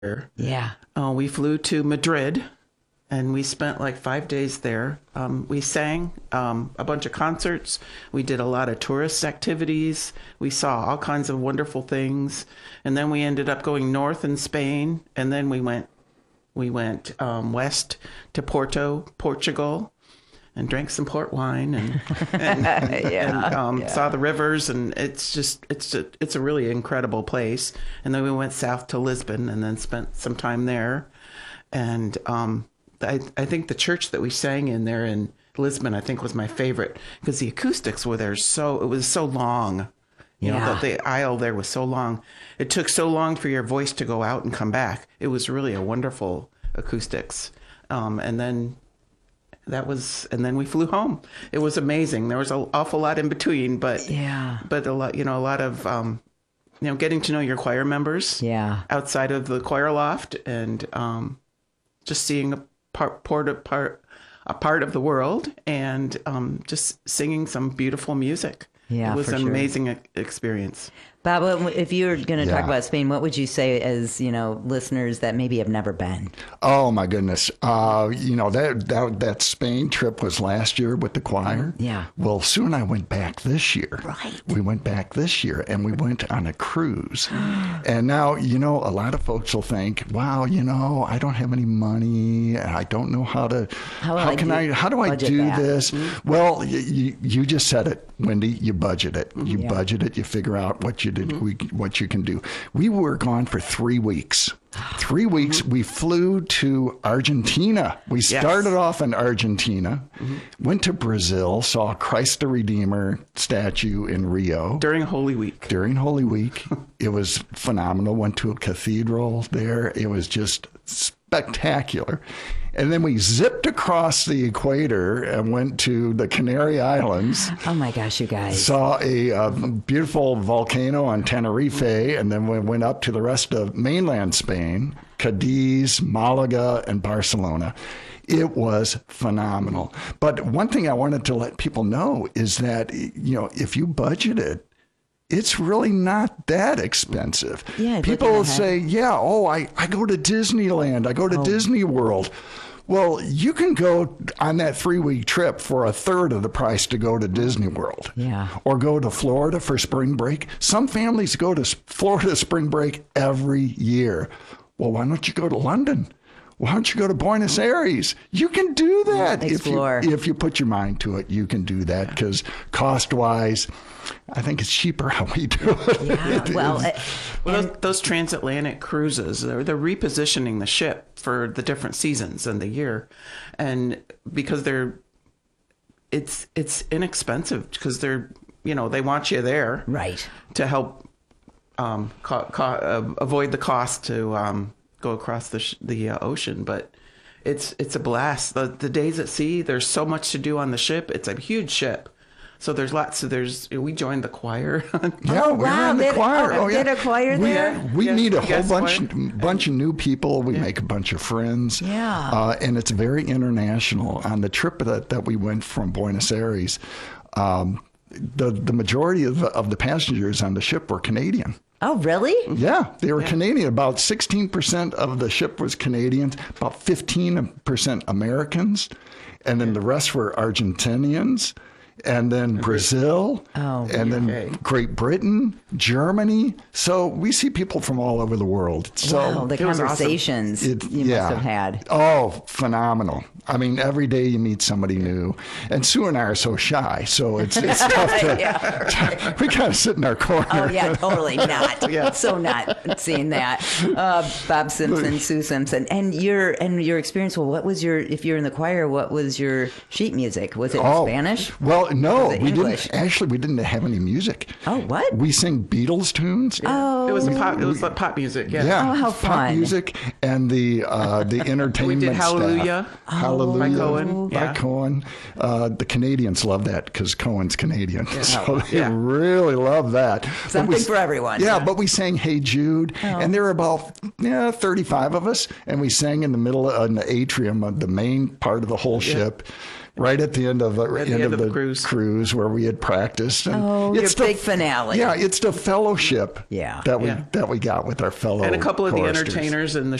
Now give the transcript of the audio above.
Yeah. We flew to Madrid and we spent like 5 days there. We sang a bunch of concerts. We did a lot of tourist activities. We saw all kinds of wonderful things. And then we ended up going north in Spain. And then we went west to Porto, Portugal, and drank some port wine and saw the rivers, and it's a really incredible place. And then we went south to Lisbon and then spent some time there. And I think the church that we sang in there in Lisbon, I think, was my favorite because the acoustics were there. It was so long. You know, the aisle there was so long. It took so long for your voice to go out and come back. It was really a wonderful acoustics. And then we flew home. It was amazing. There was an awful lot in between, but a lot of getting to know your choir members. Yeah. Outside of the choir loft, and just seeing a part of the world, and just singing some beautiful music. Yeah, it was for an sure. amazing experience. Bob, if you were going to talk about Spain, what would you say as, listeners that maybe have never been? Oh, my goodness. That Spain trip was last year with the choir. Yeah. Well, Sue and I went back this year. Right. We went back this year, and we went on a cruise. And now, a lot of folks will think, wow, I don't have any money. I don't know how do I do that? this? Mm-hmm. Well, you just said it, Wendy. You budget it. You budget it. You figure out what you what you can do. We were gone for 3 weeks. 3 weeks. We flew to Argentina. We started off in Argentina, went to Brazil, saw Christ the Redeemer statue in Rio. During Holy Week. It was phenomenal. Went to a cathedral there. It was just spectacular. And then we zipped across the equator and went to the Canary Islands. Oh, my gosh, you guys. Saw a beautiful volcano on Tenerife, and then we went up to the rest of mainland Spain, Cadiz, Malaga, and Barcelona. It was phenomenal. But one thing I wanted to let people know is that, if you budget it, it's really not that expensive. Yeah, people say, I go to Disneyland, I go to Disney World. Well, you can go on that 3-week trip for a third of the price to go to Disney World. Yeah. Or go to Florida for spring break. Some families go to Florida spring break every year. Well, why don't you go to London? Why don't you go to Buenos Aires? You can do that. Explore. If you put your mind to it, you can do that, because cost-wise, I think it's cheaper how we do it. Yeah, those transatlantic cruises, they're repositioning the ship for the different seasons in the year, and because it's inexpensive, because they want you there, right, to help avoid the cost to go across the ocean. But it's a blast. The days at sea, there's so much to do on the ship. It's a huge ship. So we joined the choir. Yeah, we were in the choir. Oh, yeah. Did a choir there? We meet a whole bunch of new people. We make a bunch of friends. Yeah. And it's very international. On the trip that we went from Buenos Aires, the majority of the passengers on the ship were Canadian. Oh, really? Yeah, they were Canadian. About 16% of the ship was Canadians, about 15% Americans, and then the rest were Argentinians, and then Brazil, and then Great Britain, Germany. So we see people from all over the world. So wow, the conversations you must have had. Oh, phenomenal. I mean, every day you meet somebody new. And Sue and I are so shy, so it's tough to, we kind of sit in our corner. Oh, yeah, totally not. So not seeing that. Bob Simpson, Sue Simpson. And your experience, well, if you're in the choir, what was your sheet music? Was it in Spanish? Well, no, we English? didn't. Actually, we didn't have any music. Oh, what? We sing Beatles tunes. Oh. It was like pop music, yeah. Yeah, oh, how pop fun. music and the entertainment We did Hallelujah. Hallelujah. By Cohen. By Cohen. The Canadians love that because Cohen's Canadian. Yeah. So they really love that. Something for everyone. Yeah, but we sang Hey Jude, and there were about 35 of us, and we sang in the middle, in the atrium of the main part of the whole ship. right at the end of the cruise where we had practiced. And it's your big finale. Yeah, it's the fellowship. Yeah. that we got with our fellow and a couple of the choristers. entertainers and the